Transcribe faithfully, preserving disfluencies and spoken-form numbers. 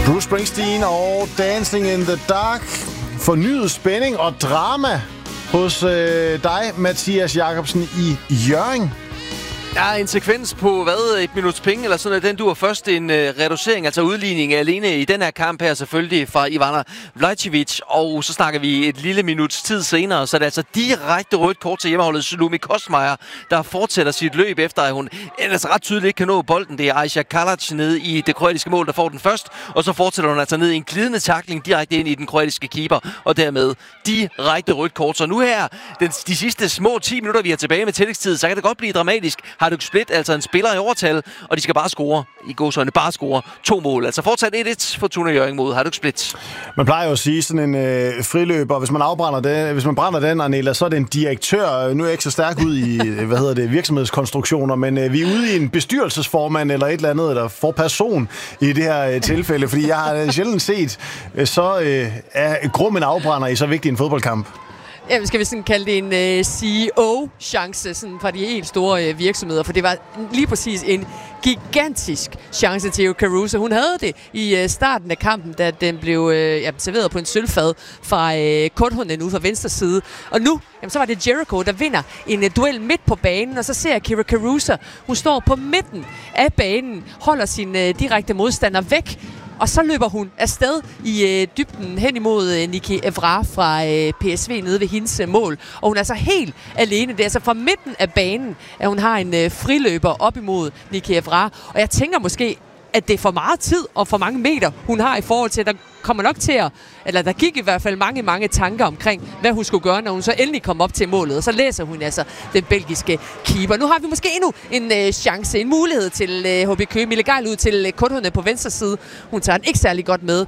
Bruce Springsteen og Dancing in the Dark. Fornyet spænding og drama hos øh, dig, Mathias Jacobsen i Hjørring. Ja, en sekvens på, hvad, et minuts penge, eller sådan, at den duer først en øh, reducering, altså udligning alene i den her kamp her, selvfølgelig fra Ivana Vlajcevic, og så snakker vi et lille minuts tid senere, så det er altså direkte rødt kort til hjemmeholdet Salome Kostmeier, der fortsætter sit løb, efter at hun ellers ret tydeligt ikke kan nå bolden. Det er Aisha Kalac nede i det kroatiske mål, der får den først, og så fortsætter hun altså ned i en glidende tackling direkte ind i den kroatiske keeper, og dermed direkte rødt kort. Så nu her, den, de sidste små ti minutter, vi er tilbage med tillægstid, så kan det godt blive dramatisk. Hajduk Split, altså en spiller i overtal, og de skal bare score, i gåseøjne bare score to mål. Altså fortsat et et for Fortuna Hjørring mod Hajduk Split. Man plejer jo at sige sådan en øh, friløber, hvis man afbrænder det, hvis man brænder den, Arnela, så er det en direktør. Nu er jeg ikke så stærk ud i, hvad hedder det, virksomhedskonstruktioner, men øh, vi er ude i en bestyrelsesformand eller et eller andet, eller for person i det her øh, tilfælde, fordi jeg har sjældent set øh, så øh, er grum en afbrænder i så vigtig en fodboldkamp. Ja, skal vi sådan kalde det en uh, C E O-chance sådan fra de helt store uh, virksomheder, for det var lige præcis en gigantisk chance til Theo Caruso. Hun havde det i uh, starten af kampen, da den blev uh, ja, serveret på en sølvfad fra uh, Korthunen ude fra venstre side. Og nu, jamen, så var det Jericho, der vinder en uh, duel midt på banen, og så ser Kira Caruso, hun står på midten af banen, holder sin uh, direkte modstander væk, og så løber hun afsted i øh, dybden hen imod øh, Niki Evra fra øh, P S V nede ved hendes øh, mål. Og hun er så helt alene. Det er altså fra midten af banen, at hun har en øh, friløber op imod Niki Evra. Og jeg tænker måske, at det er for meget tid og for mange meter, hun har i forhold til, at der kommer nok til at, eller der gik i hvert fald mange, mange tanker omkring, hvad hun skulle gøre, når hun så endelig kom op til målet. Og så læser hun altså den belgiske keeper. Nu har vi måske endnu en øh, chance, en mulighed til øh, H B Køge. Mille Geil ud til øh, Korthunen på venstre side. Hun tager den ikke særlig godt med.